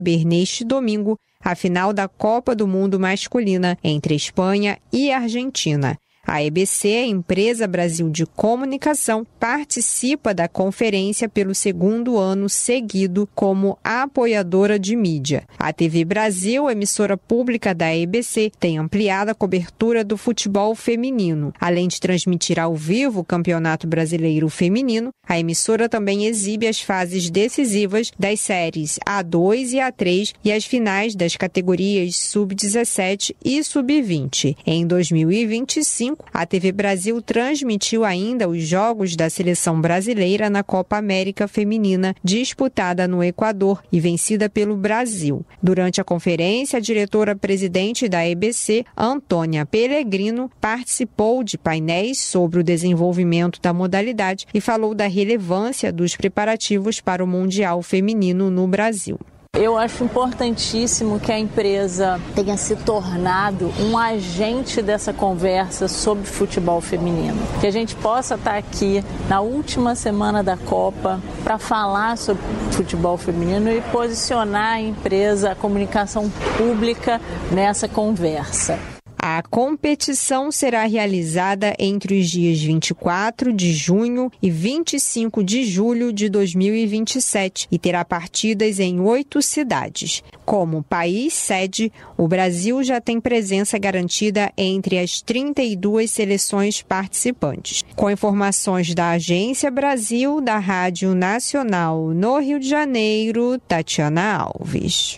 neste domingo a final da Copa do Mundo masculina entre Espanha e Argentina. A EBC, Empresa Brasil de Comunicação, participa da conferência pelo segundo ano seguido como apoiadora de mídia. A TV Brasil, emissora pública da EBC, tem ampliado a cobertura do futebol feminino. Além de transmitir ao vivo o Campeonato Brasileiro Feminino, a emissora também exibe as fases decisivas das séries A2 e A3 e as finais das categorias Sub-17 e Sub-20. Em 2025, a TV Brasil transmitiu ainda os jogos da seleção brasileira na Copa América Feminina, disputada no Equador e vencida pelo Brasil. Durante a conferência, a diretora-presidente da EBC, Antônia Pellegrino, participou de painéis sobre o desenvolvimento da modalidade e falou da relevância dos preparativos para o Mundial Feminino no Brasil. Eu acho importantíssimo que a empresa tenha se tornado um agente dessa conversa sobre futebol feminino. Que a gente possa estar aqui na última semana da Copa para falar sobre futebol feminino e posicionar a empresa, a comunicação pública nessa conversa. A competição será realizada entre os dias 24 de junho e 25 de julho de 2027 e terá partidas em 8 cidades. Como país sede, o Brasil já tem presença garantida entre as 32 seleções participantes. Com informações da Agência Brasil, da Rádio Nacional no Rio de Janeiro, Tatiana Alves.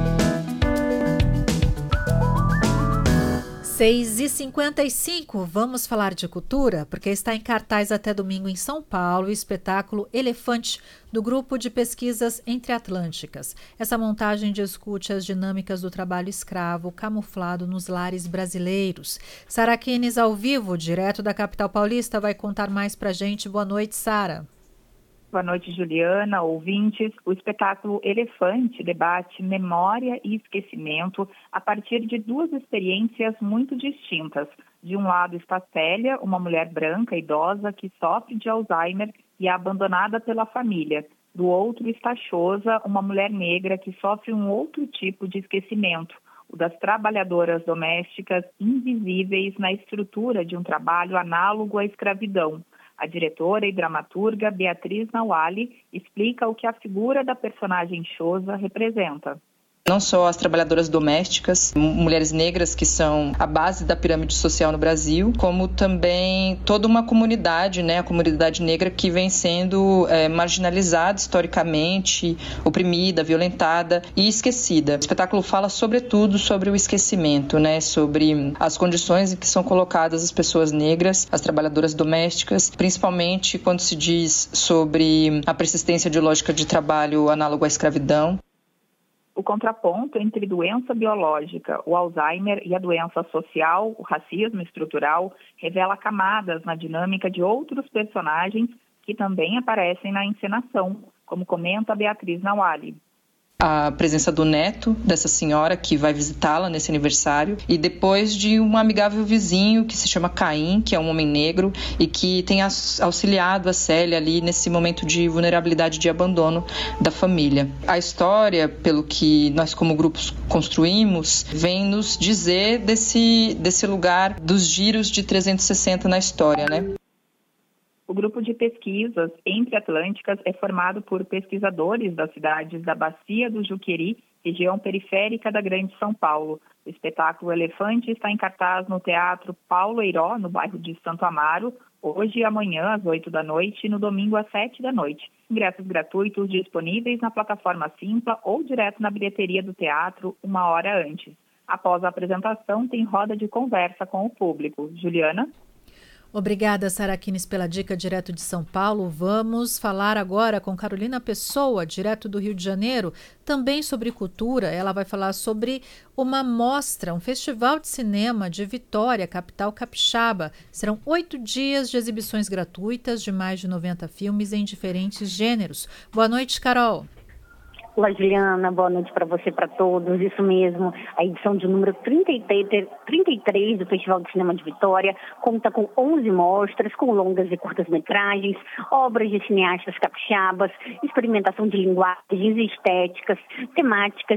6h55, vamos falar de cultura, porque está em cartaz até domingo em São Paulo o espetáculo Elefante, do Grupo de Pesquisas Entre Atlânticas. Essa montagem discute as dinâmicas do trabalho escravo camuflado nos lares brasileiros. Sara Keynes, ao vivo, direto da capital paulista, vai contar mais pra gente. Boa noite, Sara. Boa noite, Juliana, ouvintes. O espetáculo Elefante debate memória e esquecimento a partir de duas experiências muito distintas. De um lado está Célia, uma mulher branca, idosa, que sofre de Alzheimer e é abandonada pela família. Do outro está Chosa, uma mulher negra que sofre um outro tipo de esquecimento, o das trabalhadoras domésticas invisíveis na estrutura de um trabalho análogo à escravidão. A diretora e dramaturga Beatriz Nawali explica o que a figura da personagem Chosa representa. Não só as trabalhadoras domésticas, mulheres negras que são a base da pirâmide social no Brasil, como também toda uma comunidade, a comunidade negra que vem sendo marginalizada historicamente, oprimida, violentada e esquecida. O espetáculo fala sobretudo sobre o esquecimento, sobre as condições em que são colocadas as pessoas negras, as trabalhadoras domésticas, principalmente quando se diz sobre a persistência de lógica de trabalho análogo à escravidão. O contraponto entre doença biológica, o Alzheimer, e a doença social, o racismo estrutural, revela camadas na dinâmica de outros personagens que também aparecem na encenação, como comenta Beatriz Nawali. A presença do neto dessa senhora que vai visitá-la nesse aniversário e depois de um amigável vizinho que se chama Caim, que é um homem negro e que tem auxiliado a Célia ali nesse momento de vulnerabilidade, de abandono da família. A história, pelo que nós como grupos construímos, vem nos dizer desse lugar dos giros de 360 na história, O grupo de pesquisas Entre Atlânticas é formado por pesquisadores das cidades da Bacia do Juqueri, região periférica da Grande São Paulo. O espetáculo Elefante está em cartaz no Teatro Paulo Eiró, no bairro de Santo Amaro, hoje e amanhã às 8 da noite e no domingo às 7 da noite. Ingressos gratuitos disponíveis na plataforma Simpla ou direto na bilheteria do teatro 1 hora antes. Após a apresentação, tem roda de conversa com o público. Juliana? Obrigada, Sara Keynes, pela dica direto de São Paulo. Vamos falar agora com Carolina Pessoa, direto do Rio de Janeiro, também sobre cultura. Ela vai falar sobre uma mostra, um festival de cinema de Vitória, capital capixaba. Serão 8 dias de exibições gratuitas de mais de 90 filmes em diferentes gêneros. Boa noite, Carol. Olá, Juliana, boa noite para você e para todos. Isso mesmo, a edição de número 33 do Festival de Cinema de Vitória conta com 11 mostras, com longas e curtas-metragens, obras de cineastas capixabas, experimentação de linguagens estéticas, temáticas